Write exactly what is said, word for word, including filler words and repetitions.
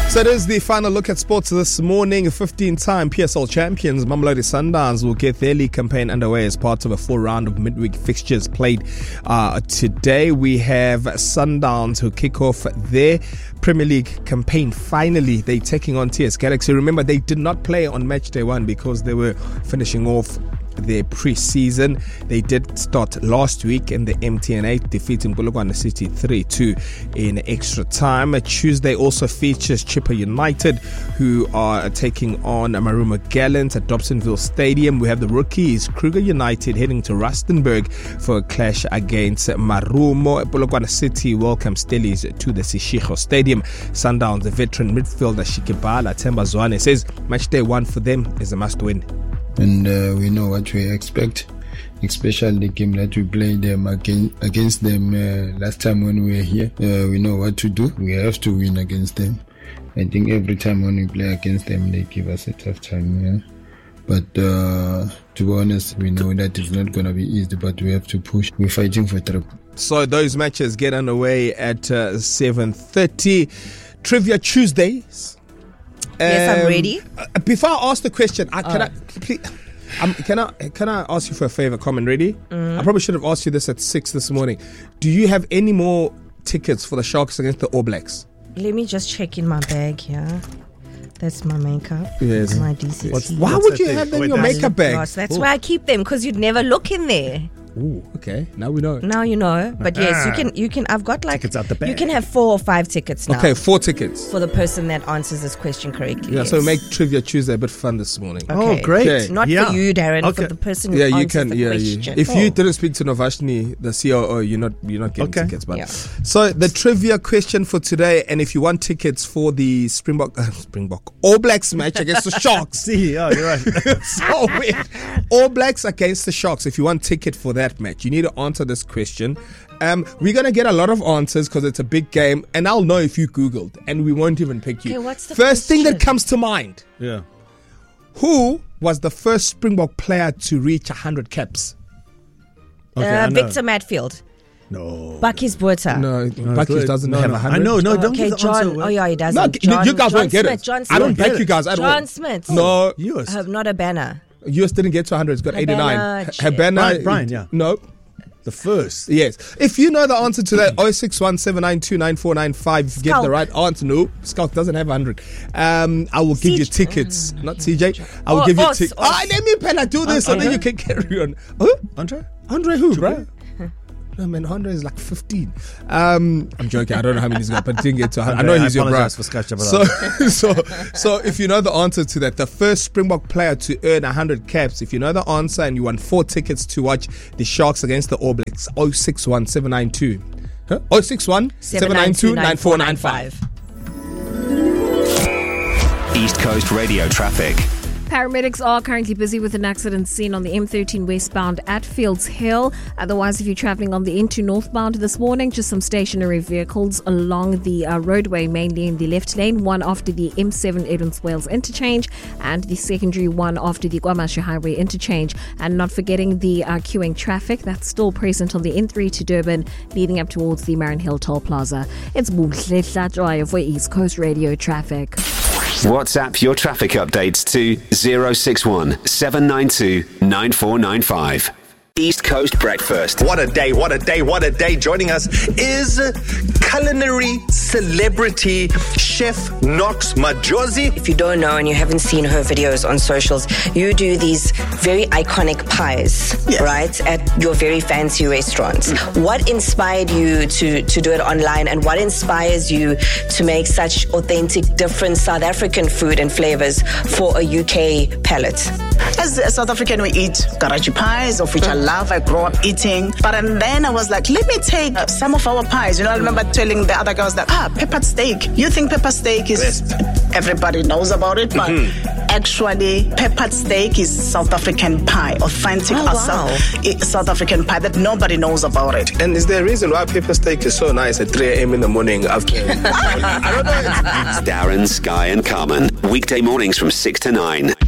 So it is the final look at sports this morning. fifteen-time P S L champions Mamelodi Sundowns will get their league campaign underway as part of a full round of midweek fixtures played uh, today. We have Sundowns who kick off their Premier League campaign. Finally, they're taking on T S Galaxy. Remember, they did not play on match day one because they were finishing off their pre-season. They did start last week in the M T N eight, defeating Bulugwana City three two in extra time. Tuesday also features Chippa United, who are taking on Maruma Gallants at Dobsonville Stadium. We have the rookies, Kruger United, heading to Rustenburg for a clash against Marumo. Bulugwana City welcome Stellies to the Sishego Stadium. Sundowns, the veteran midfielder Shikibala Temba Zwane says match day one for them is a must-win. And uh, we know what we expect, especially the game that we played them again, against them uh, last time when we were here. Uh, we know what to do. We have to win against them. I think every time when we play against them, they give us a tough time. Yeah? But uh, to be honest, we know that it's not going to be easy, but we have to push. We're fighting for triple. So those matches get underway at uh, seven thirty. Trivia Tuesdays. Yes, um, I'm ready. Uh, before I ask the question, I, can, oh. I, please, um, can I can I ask you for a favor, Common? Ready? Mm. I probably should have asked you this at six this morning. Do you have any more tickets for the Sharks against the All Blacks? Let me just check in my bag here. That's my makeup. Yes. My D C T. What's, why what's would you thing? have them Oh, in your that's makeup bag? Gosh, that's Ooh. where I keep them, because you'd never look in there. Ooh, okay. Now we know. Now you know. But yes, you can. You can. I've got like tickets out the bag. You can have four or five tickets now. Okay, four tickets for the person that answers this question correctly. Yeah, yes. so we make Trivia Tuesday a bit fun this morning. Okay. Oh, great! Okay. Not yeah. for you, Darren. Okay. For the person who yeah, you answers can. the Yeah, question. you, if oh. you didn't speak to Novashni, the C O O, you're not. You're not getting okay. tickets. But yeah. so the trivia question for today, and if you want tickets for the Springbok, uh, Springbok All Blacks match against the Sharks. See, oh, you're right. So weird. All Blacks against the Sharks. If you want ticket for that match, you need to answer this question. Um, we're going to get a lot of answers because it's a big game, and I'll know if you Googled, and we won't even pick you. Okay, what's the first question? thing that comes to mind? Yeah. Who was the first Springbok player to reach one hundred caps? Okay, uh, I know. Victor Matfield. No. Bakis Botha. No, No, Bakis doesn't no, have no. one hundred. I know, no, don't Okay, give the John. answer. Oh yeah, he doesn't. No, John, you guys John won't get Smith, it. John I don't Smith. back you guys at all. John Smith. No, U S. Uh, not a banner. U S didn't get to one hundred. It's got Habana, eighty-nine. Che- Habana. Brian, Brian, yeah. No. The first. Yes. If you know the answer to that, oh six one seven nine two nine four nine five, if you get the Skulk. right answer. No, Skulk doesn't have one hundred. Um, I will give C J. you tickets. Not C J. I will Oh, give you Os, tickets. Os. Ah, let me pen. I do this, and then you can carry on. Huh? Andre? Andre who, bro? No, man, Andre is like fifteen. Um, I'm joking. I don't know how many he's got, but didn't get to one hundred. I know Andre, he's I your bro. apologize for scratching it So, up. so, so, if you know the answer to that, the first Springbok player to earn one hundred caps, if you know the answer and you want four tickets to watch the Sharks against the All Blacks, oh six one seven nine two. Huh? oh six one seven nine two nine four nine five. East Coast Radio traffic. Paramedics are currently busy with an accident scene on the M thirteen westbound at Fields Hill. Otherwise, if you're travelling on the N two northbound this morning, just some stationary vehicles along the uh, roadway, mainly in the left lane, one after the M seven Edmonds Wales interchange and the secondary one after the KwaMashu Highway interchange. And not forgetting the uh, queuing traffic that's still present on the N three to Durban, leading up towards the Marin Hill Toll Plaza. It's Buhle Hlatshwayo for East Coast Radio traffic. WhatsApp your traffic updates to zero six one seven nine two nine four nine five. East Coast Breakfast. What a day, what a day, what a day. Joining us is culinary celebrity chef Knox Majozi. If you don't know and you haven't seen her videos on socials, you do these very iconic pies, Yes. right, at your very fancy restaurants. What inspired you to, to do it online, and what inspires you to make such authentic, different South African food and flavors for a U K palate? As a South African, we eat karachi pies, of which I love. I grew up eating. But and then I was like, let me take uh, some of our pies. You know, I remember telling the other girls that, ah, peppered steak. You think pepper steak is... Best. Everybody knows about it, but mm-hmm. actually, peppered steak is South African pie, authentic oh, wow. South, South African pie that nobody knows about it. And is there a reason why pepper steak is so nice at three a.m. in the morning after... I don't know. It's Darren, Sky and Carmen. Weekday mornings from six to nine.